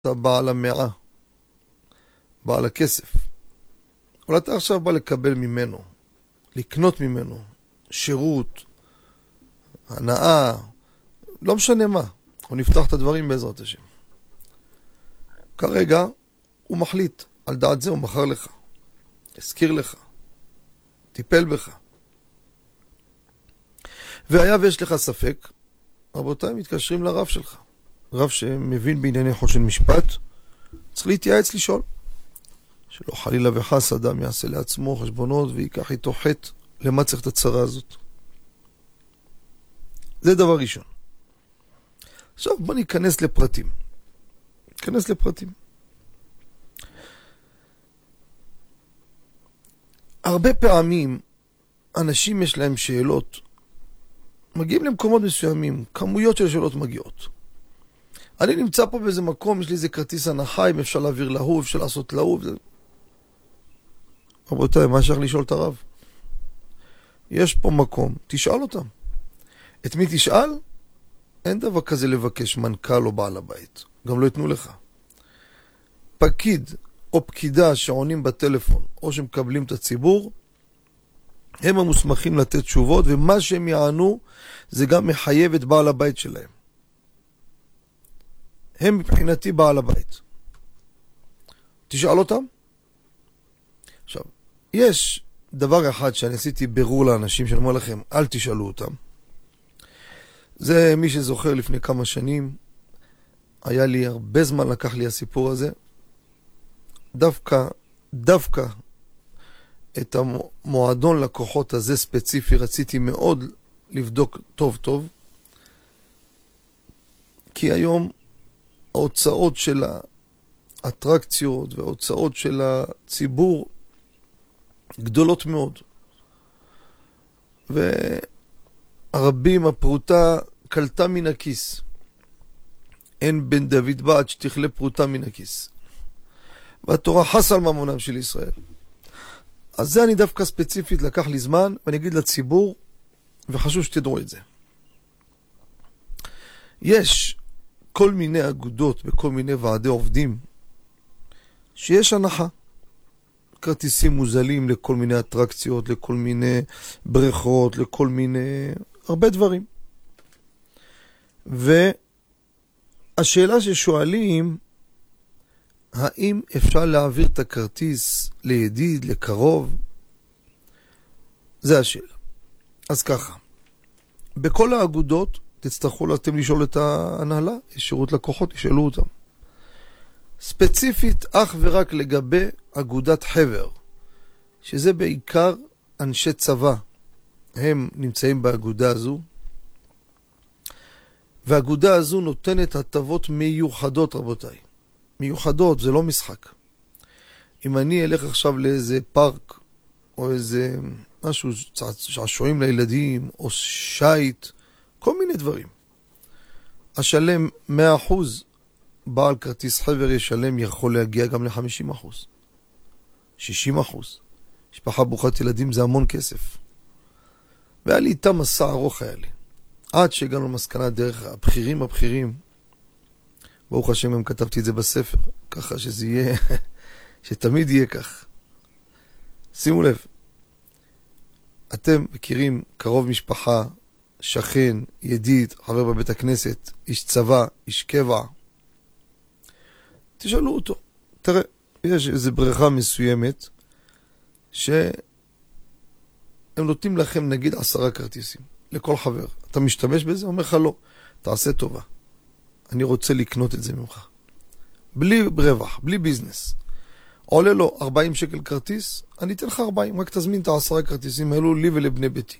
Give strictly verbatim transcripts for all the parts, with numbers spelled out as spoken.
אתה בעל המאה, בעל הכסף, אבל אתה עכשיו בא לקבל ממנו, לקנות ממנו, שירות, הנאה, לא משנה מה, הוא נפתח את הדברים בעזרת השם. כרגע הוא מחליט, על דעת זה הוא מכר לך, הזכיר לך, טיפל בך. והיה ויש לך ספק, רבותיי, מתקשרים לרב שלך. רב שמבין בענייני חושן משפט, צריך להתייעץ לשאול. שלא חלילה וחס אדם יעשה לעצמו חשבונות ויקח איתו חטא, למה צריך את הצרה הזאת. זה דבר ראשון. עכשיו בוא ניכנס לפרטים. ניכנס לפרטים. הרבה פעמים אנשים יש להם שאלות, מגיעים למקומות מסוימים, כמויות של שאלות מגיעות. אני נמצא פה באיזה מקום, יש לי איזה כרטיס הנחה, אם אפשר להעביר להוא, אפשר לעשות להוא. רבותיי, מה אפשר לשאול את הרב? יש פה מקום, תשאל אותם. את מי תשאל? אין דבר כזה לבקש מנכ"ל או בעל הבית. גם לא יתנו לך. פקיד או פקידה שעונים בטלפון או שמקבלים את הציבור, הם המוסמכים לתת תשובות, ומה שהם יענו זה גם מחייב את בעל הבית שלהם. הם מבחינתי בעל הבית. תשאל אותם. עכשיו, יש דבר אחד שאני עשיתי ברור לאנשים, שאני אומר לכם, אל תשאלו אותם. זה מי שזוכר לפני כמה שנים, היה לי הרבה זמן לקח לי הסיפור הזה. דווקא, דווקא את המועדון לקוחות הזה ספציפי, רציתי מאוד לבדוק טוב טוב. כי היום ההוצאות של האטרקציות וההוצאות של הציבור גדולות מאוד. והרבים הפרוטה קלטה מן הכיס. אין בן דוד בעד שתכלה פרוטה מן הכיס. והתורה חס על ממונם של ישראל. אז זה אני דווקא ספציפית לקח לי זמן, ואני אגיד לציבור, וחשוב שתדעו את זה. יש כל מיני אגודות בכל מיני ועדי עובדים, שיש הנחה. כרטיסים מוזלים לכל מיני אטרקציות, לכל מיני בריכות, לכל מיני... הרבה דברים. והשאלה ששואלים, האם אפשר להעביר את הכרטיס לידיד, לקרוב? זה השאלה. אז ככה, בכל האגודות תצטרכו אתם לשאול את ההנהלה, יש שירות לקוחות, תשאלו אותם. ספציפית אך ורק לגבי אגודת חבר, שזה בעיקר אנשי צבא, הם נמצאים באגודה הזו, והאגודה הזו נותנת הטבות מיוחדות, רבותיי. מיוחדות, זה לא משחק. אם אני אלך עכשיו לאיזה פארק, או איזה משהו, שעשועים לילדים, או שייט, כל מיני דברים. השלם מאה אחוז, בעל כרטיס חבר ישלם, יכול להגיע גם ל-חמישים אחוז. שישים אחוז. משפחה ברוכת ילדים זה המון כסף. והיה לי איתם מסע ארוך היה לי. עד שהגענו למסקנה דרך הבכירים הבכירים, ברוך השם הם כתבתי את זה בספר, ככה שזה יהיה, שתמיד יהיה כך. שימו לב, אתם מכירים קרוב משפחה, שכן, ידיד, חבר בבית הכנסת, איש צבא, איש קבע, תשאלו אותו. תראה, יש איזו בריכה מסוימת, שהם נותנים לכם נגיד עשרה כרטיסים, לכל חבר. אתה משתמש בזה? אומר לך לא, תעשה טובה. אני רוצה לקנות את זה ממך. בלי רווח, בלי ביזנס. עולה לו ארבעים שקל כרטיס, אני אתן לך ארבעים, רק תזמין את העשרה כרטיסים האלו לי ולבני ביתי.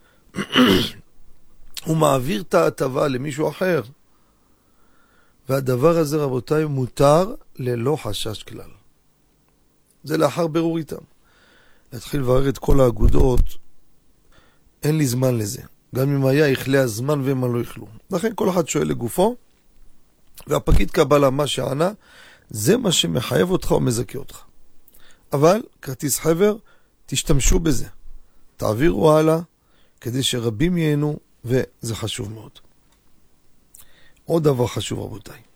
הוא מעביר את ההטבה למישהו אחר. והדבר הזה, רבותיי, מותר ללא חשש כלל. זה לאחר ברור איתם. להתחיל לברר את כל האגודות, אין לי זמן לזה. גם אם היה, יכלה הזמן ומה לא יכלו. לכן כל אחד שואל לגופו, והפקיד קבלה מה שענה, זה מה שמחייב אותך או מזכה אותך. אבל כרטיס חבר, תשתמשו בזה. תעבירו הלאה, כדי שרבים ייהנו, וזה חשוב מאוד. עוד דבר חשוב, רבותיי.